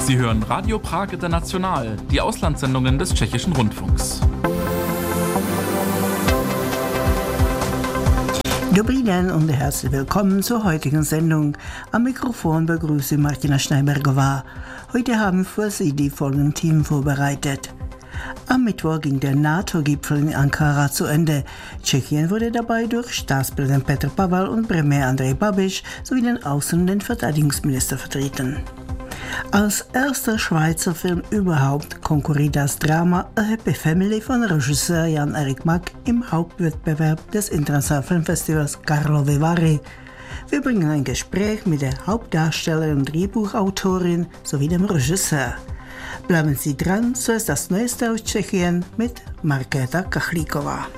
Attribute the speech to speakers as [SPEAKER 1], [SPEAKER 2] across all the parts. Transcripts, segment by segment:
[SPEAKER 1] Sie hören Radio Prag International, die Auslandssendungen des Tschechischen Rundfunks.
[SPEAKER 2] Dobrý den und herzlich willkommen zur heutigen Sendung. Am Mikrofon begrüße Martina Schneibergová. Heute haben für Sie die folgenden Themen vorbereitet. Am Mittwoch ging der NATO-Gipfel in Ankara zu Ende. Tschechien wurde dabei durch Staatspräsident Petr Pavel und Premiér Andrej Babiš sowie den Außen- und den Verteidigungsminister vertreten. Als erster Schweizer Film überhaupt konkurriert das Drama A Happy Family von Regisseur Jan-Erik Mack im Hauptwettbewerb des Internationalen Filmfestivals Karlovy Vary. Wir bringen ein Gespräch mit der Hauptdarstellerin und Drehbuchautorin sowie dem Regisseur. Bleiben Sie dran, so ist das Neueste aus Tschechien mit Markéta Kachlíková.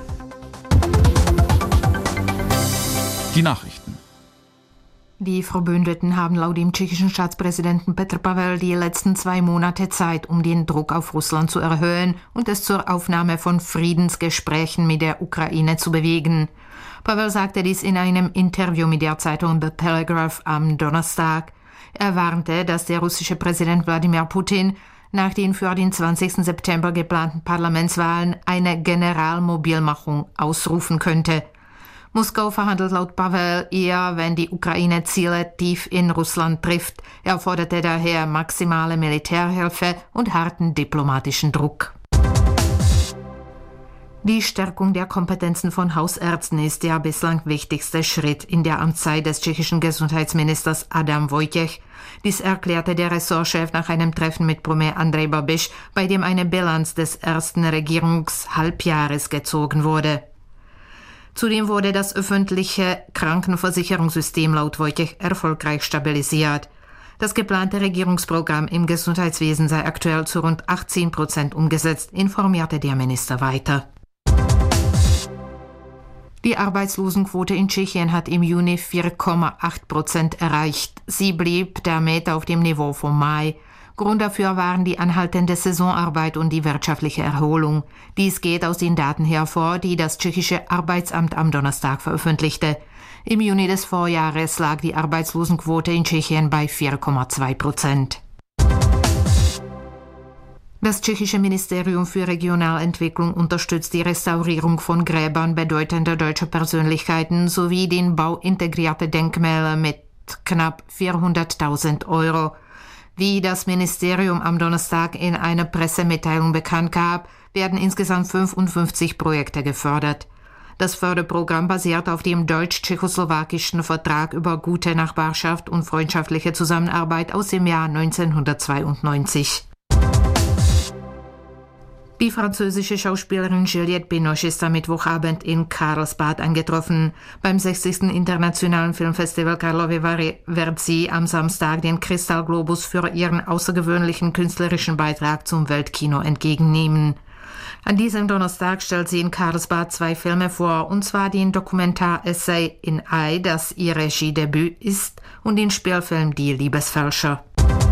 [SPEAKER 1] Die Nachrichten.
[SPEAKER 3] Die Verbündeten haben laut dem tschechischen Staatspräsidenten Petr Pavel die letzten 2 Monate Zeit, um den Druck auf Russland zu erhöhen und es zur Aufnahme von Friedensgesprächen mit der Ukraine zu bewegen. Pavel sagte dies in einem Interview mit der Zeitung The Telegraph am Donnerstag. Er warnte, dass der russische Präsident Wladimir Putin nach den für den 20. September geplanten Parlamentswahlen eine Generalmobilmachung ausrufen könnte. Moskau verhandelt laut Pavel eher, wenn die Ukraine Ziele tief in Russland trifft. Er forderte daher maximale Militärhilfe und harten diplomatischen Druck. Die Stärkung der Kompetenzen von Hausärzten ist der bislang wichtigste Schritt in der Amtszeit des tschechischen Gesundheitsministers Adam Vojtěch. Dies erklärte der Ressortchef nach einem Treffen mit Premiér Andrej Babiš, bei dem eine Bilanz des ersten Regierungshalbjahres gezogen wurde. Zudem wurde das öffentliche Krankenversicherungssystem laut Vojtěch erfolgreich stabilisiert. Das geplante Regierungsprogramm im Gesundheitswesen sei aktuell zu rund 18% umgesetzt, informierte der Minister weiter. Die Arbeitslosenquote in Tschechien hat im Juni 4,8% erreicht. Sie blieb damit auf dem Niveau vom Mai. Grund dafür waren die anhaltende Saisonarbeit und die wirtschaftliche Erholung. Dies geht aus den Daten hervor, die das tschechische Arbeitsamt am Donnerstag veröffentlichte. Im Juni des Vorjahres lag die Arbeitslosenquote in Tschechien bei 4,2%. Das tschechische Ministerium für Regionalentwicklung unterstützt die Restaurierung von Gräbern bedeutender deutscher Persönlichkeiten sowie den Bau integrierter Denkmäler mit knapp 400.000 Euro. Wie das Ministerium am Donnerstag in einer Pressemitteilung bekannt gab, werden insgesamt 55 Projekte gefördert. Das Förderprogramm basiert auf dem deutsch-tschechoslowakischen Vertrag über gute Nachbarschaft und freundschaftliche Zusammenarbeit aus dem Jahr 1992. Die französische Schauspielerin Juliette Binoche ist am Mittwochabend in Karlsbad eingetroffen. Beim 60. Internationalen Filmfestival Karlovy Vary wird sie am Samstag den Kristallglobus für ihren außergewöhnlichen künstlerischen Beitrag zum Weltkino entgegennehmen. An diesem Donnerstag stellt sie in Karlsbad 2 Filme vor, und zwar den Dokumentar-Essay In Ei, das ihr Regiedebüt ist, und den Spielfilm Die Liebesfälscher.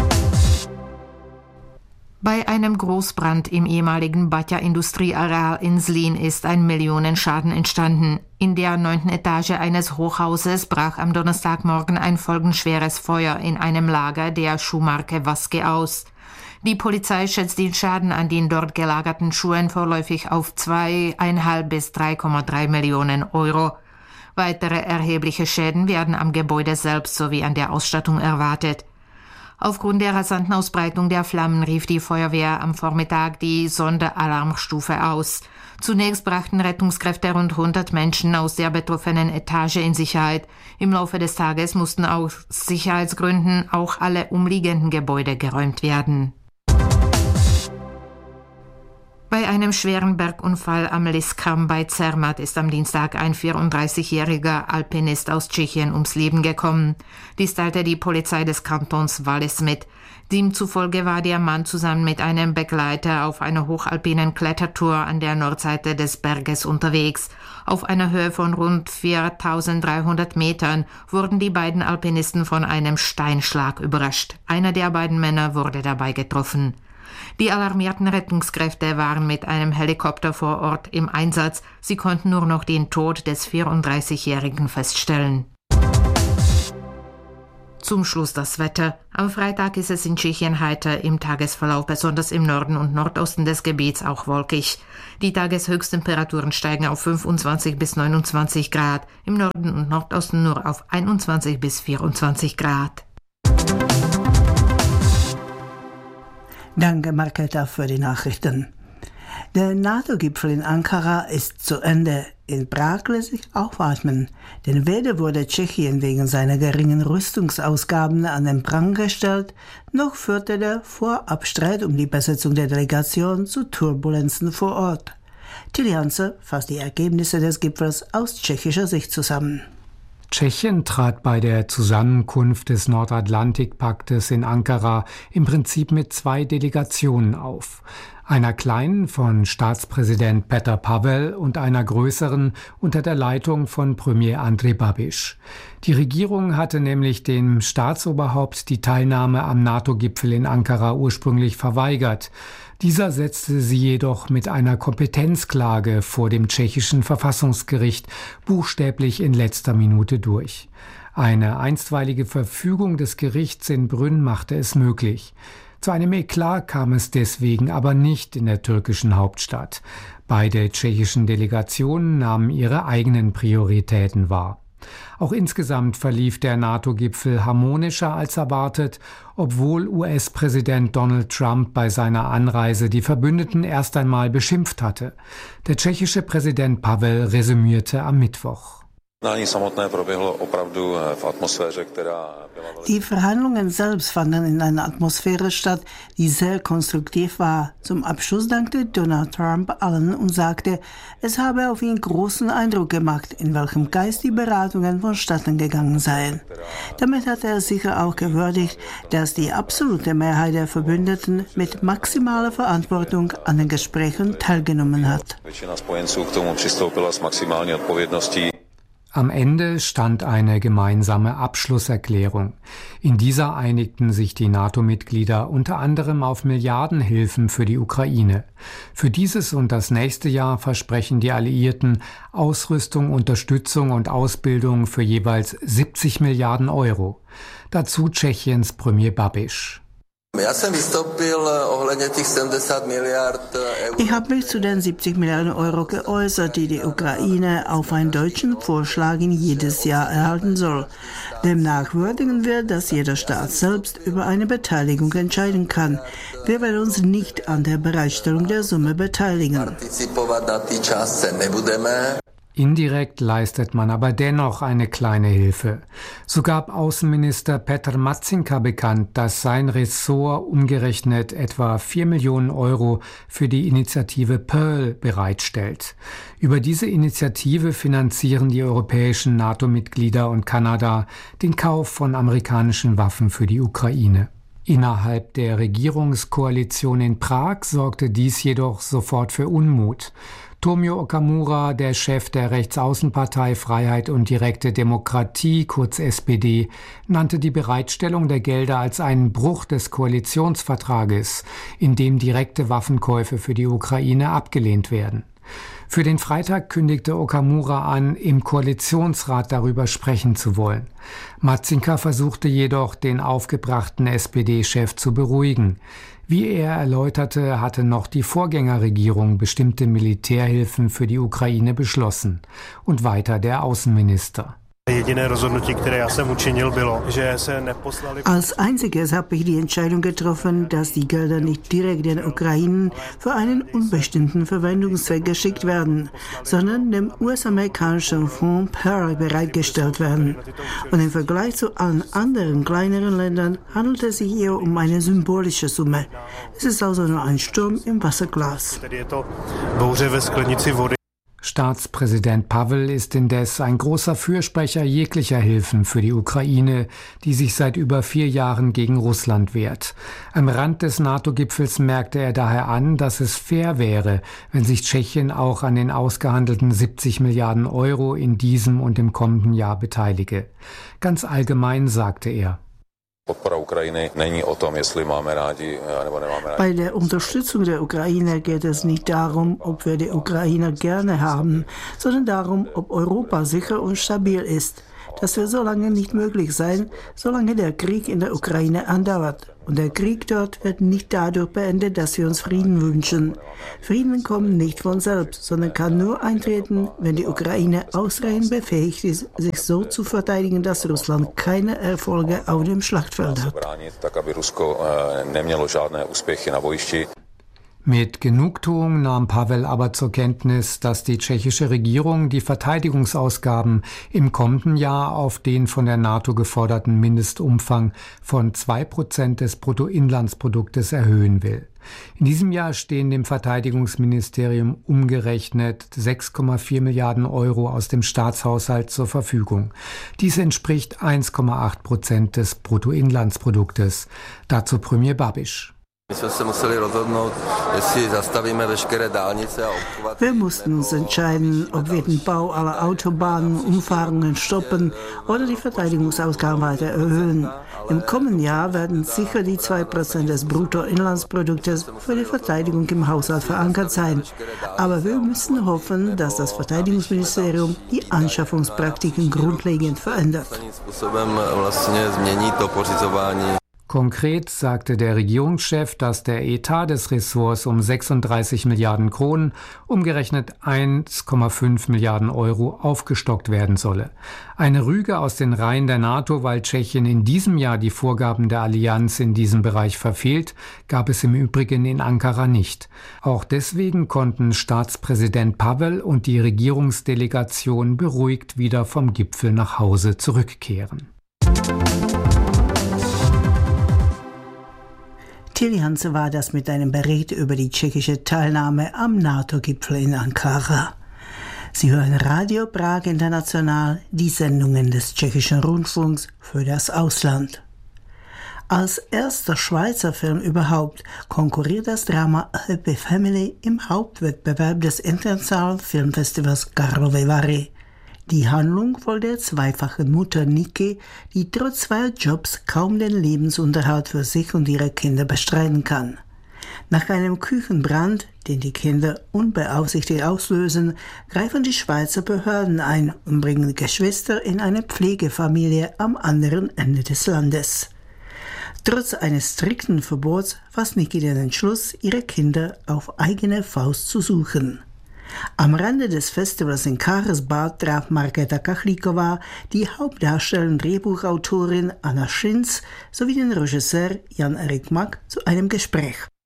[SPEAKER 3] Bei einem Großbrand im ehemaligen Batja-Industrieareal in Zlín ist ein Millionenschaden entstanden. In der 9. Etage eines Hochhauses brach am Donnerstagmorgen ein folgenschweres Feuer in einem Lager der Schuhmarke Vaske aus. Die Polizei schätzt den Schaden an den dort gelagerten Schuhen vorläufig auf 2,5 bis 3,3 Millionen Euro. Weitere erhebliche Schäden werden am Gebäude selbst sowie an der Ausstattung erwartet. Aufgrund der rasanten Ausbreitung der Flammen rief die Feuerwehr am Vormittag die Sonderalarmstufe aus. Zunächst brachten Rettungskräfte rund 100 Menschen aus der betroffenen Etage in Sicherheit. Im Laufe des Tages mussten aus Sicherheitsgründen auch alle umliegenden Gebäude geräumt werden. Bei einem schweren Bergunfall am Liskam bei Zermatt ist am Dienstag ein 34-jähriger Alpinist aus Tschechien ums Leben gekommen. Dies teilte die Polizei des Kantons Wallis mit. Dem zufolge war der Mann zusammen mit einem Begleiter auf einer hochalpinen Klettertour an der Nordseite des Berges unterwegs. Auf einer Höhe von rund 4.300 Metern wurden die beiden Alpinisten von einem Steinschlag überrascht. Einer der beiden Männer wurde dabei getroffen. Die alarmierten Rettungskräfte waren mit einem Helikopter vor Ort im Einsatz. Sie konnten nur noch den Tod des 34-Jährigen feststellen. Zum Schluss das Wetter. Am Freitag ist es in Tschechien heiter, im Tagesverlauf besonders im Norden und Nordosten des Gebiets auch wolkig. Die Tageshöchsttemperaturen steigen auf 25 bis 29 Grad, im Norden und Nordosten nur auf 21 bis 24 Grad.
[SPEAKER 2] Danke, Marketa, für die Nachrichten. Der NATO-Gipfel in Ankara ist zu Ende. In Prag lässt sich aufatmen, denn weder wurde Tschechien wegen seiner geringen Rüstungsausgaben an den Pranger gestellt, noch führte der Vorabstreit um die Besetzung der Delegation zu Turbulenzen vor Ort. Tilly Hanse fasst die Ergebnisse des Gipfels aus tschechischer Sicht zusammen.
[SPEAKER 4] Tschechien trat bei der Zusammenkunft des Nordatlantikpaktes in Ankara im Prinzip mit 2 Delegationen auf. Einer kleinen von Staatspräsident Petr Pavel und einer größeren unter der Leitung von Premier Andrej Babiš. Die Regierung hatte nämlich dem Staatsoberhaupt die Teilnahme am NATO-Gipfel in Ankara ursprünglich verweigert. Dieser setzte sie jedoch mit einer Kompetenzklage vor dem tschechischen Verfassungsgericht buchstäblich in letzter Minute durch. Eine einstweilige Verfügung des Gerichts in Brünn machte es möglich. Zu einem Eklat kam es deswegen aber nicht in der türkischen Hauptstadt. Beide tschechischen Delegationen nahmen ihre eigenen Prioritäten wahr. Auch insgesamt verlief der NATO-Gipfel harmonischer als erwartet, obwohl US-Präsident Donald Trump bei seiner Anreise die Verbündeten erst einmal beschimpft hatte. Der tschechische Präsident Pavel resümierte am Mittwoch.
[SPEAKER 2] Die Verhandlungen selbst fanden in einer Atmosphäre statt, die sehr konstruktiv war. Zum Abschluss dankte Donald Trump allen und sagte, es habe auf ihn großen Eindruck gemacht, in welchem Geist die Beratungen vonstatten gegangen seien. Damit hat er sicher auch gewürdigt, dass die absolute Mehrheit der Verbündeten mit maximaler Verantwortung an den Gesprächen teilgenommen hat.
[SPEAKER 4] Am Ende stand eine gemeinsame Abschlusserklärung. In dieser einigten sich die NATO-Mitglieder unter anderem auf Milliardenhilfen für die Ukraine. Für dieses und das nächste Jahr versprechen die Alliierten Ausrüstung, Unterstützung und Ausbildung für jeweils 70 Milliarden Euro. Dazu Tschechiens Premier Babiš.
[SPEAKER 2] Ich habe mich zu den 70 Milliarden Euro geäußert, die die Ukraine auf einen deutschen Vorschlag in jedes Jahr erhalten soll. Demnach würdigen wir, dass jeder Staat selbst über eine Beteiligung entscheiden kann. Wir werden uns nicht an der Bereitstellung der Summe beteiligen.
[SPEAKER 4] Indirekt leistet man aber dennoch eine kleine Hilfe. So gab Außenminister Petr Matzinka bekannt, dass sein Ressort umgerechnet etwa 4 Millionen Euro für die Initiative Pearl bereitstellt. Über diese Initiative finanzieren die europäischen NATO-Mitglieder und Kanada den Kauf von amerikanischen Waffen für die Ukraine. Innerhalb der Regierungskoalition in Prag sorgte dies jedoch sofort für Unmut. Tomio Okamura, der Chef der Rechtsaußenpartei Freiheit und direkte Demokratie, kurz SPD, nannte die Bereitstellung der Gelder als einen Bruch des Koalitionsvertrages, in dem direkte Waffenkäufe für die Ukraine abgelehnt werden. Für den Freitag kündigte Okamura an, im Koalitionsrat darüber sprechen zu wollen. Matzinka versuchte jedoch, den aufgebrachten SPD-Chef zu beruhigen. Wie er erläuterte, hatte noch die Vorgängerregierung bestimmte Militärhilfen für die Ukraine beschlossen. Und weiter der Außenminister.
[SPEAKER 2] Als einziges habe ich die Entscheidung getroffen, dass die Gelder nicht direkt den Ukrainen für einen unbestimmten Verwendungszweck geschickt werden, sondern dem US-amerikanischen Fonds Pearl bereitgestellt werden. Und im Vergleich zu allen anderen kleineren Ländern handelt es sich hier um eine symbolische Summe. Es ist also nur ein Sturm im Wasserglas.
[SPEAKER 4] Staatspräsident Pavel ist indes ein großer Fürsprecher jeglicher Hilfen für die Ukraine, die sich seit über 4 Jahren gegen Russland wehrt. Am Rand des NATO-Gipfels merkte er daher an, dass es fair wäre, wenn sich Tschechien auch an den ausgehandelten 70 Milliarden Euro in diesem und im kommenden Jahr beteilige. Ganz allgemein sagte er:
[SPEAKER 2] Bei der Unterstützung der Ukraine geht es nicht darum, ob wir die Ukrainer gerne haben, sondern darum, ob Europa sicher und stabil ist. Das wird so lange nicht möglich sein, solange der Krieg in der Ukraine andauert. Und der Krieg dort wird nicht dadurch beendet, dass wir uns Frieden wünschen. Frieden kommt nicht von selbst, sondern kann nur eintreten, wenn die Ukraine ausreichend befähigt ist, sich so zu verteidigen, dass Russland keine Erfolge auf dem Schlachtfeld hat.
[SPEAKER 4] Mit Genugtuung nahm Pavel aber zur Kenntnis, dass die tschechische Regierung die Verteidigungsausgaben im kommenden Jahr auf den von der NATO geforderten Mindestumfang von 2% des Bruttoinlandsproduktes erhöhen will. In diesem Jahr stehen dem Verteidigungsministerium umgerechnet 6,4 Milliarden Euro aus dem Staatshaushalt zur Verfügung. Dies entspricht 1,8% des Bruttoinlandsproduktes. Dazu Premier Babiš.
[SPEAKER 2] Wir mussten uns entscheiden, ob wir den Bau aller Autobahnen, Umfahrungen stoppen oder die Verteidigungsausgaben weiter erhöhen. Im kommenden Jahr werden sicher die 2% des Bruttoinlandsproduktes für die Verteidigung im Haushalt verankert sein. Aber wir müssen hoffen, dass das Verteidigungsministerium die Anschaffungspraktiken grundlegend verändert.
[SPEAKER 4] Konkret sagte der Regierungschef, dass der Etat des Ressorts um 36 Milliarden Kronen, umgerechnet 1,5 Milliarden Euro, aufgestockt werden solle. Eine Rüge aus den Reihen der NATO, weil Tschechien in diesem Jahr die Vorgaben der Allianz in diesem Bereich verfehlt, gab es im Übrigen in Ankara nicht. Auch deswegen konnten Staatspräsident Pavel und die Regierungsdelegation beruhigt wieder vom Gipfel nach Hause zurückkehren.
[SPEAKER 2] Tilly Hanse war das mit einem Bericht über die tschechische Teilnahme am NATO-Gipfel in Ankara. Sie hören Radio Prag International, die Sendungen des tschechischen Rundfunks für das Ausland. Als erster Schweizer Film überhaupt konkurriert das Drama A Happy Family im Hauptwettbewerb des Internationalen Filmfestivals Karlovy Vary. Die Handlung von der zweifachen Mutter Niki, die trotz 2 Jobs kaum den Lebensunterhalt für sich und ihre Kinder bestreiten kann. Nach einem Küchenbrand, den die Kinder unbeaufsichtigt auslösen, greifen die Schweizer Behörden ein und bringen die Geschwister in eine Pflegefamilie am anderen Ende des Landes. Trotz eines strikten Verbots fasst Niki den Entschluss, ihre Kinder auf eigene Faust zu suchen. Am Rande des Festivals in Karlsbad traf Markéta Kachlíková die Hauptdarstellerin und Drehbuchautorin Anna Schinz sowie den Regisseur Jan-Erik Mack zu einem Gespräch.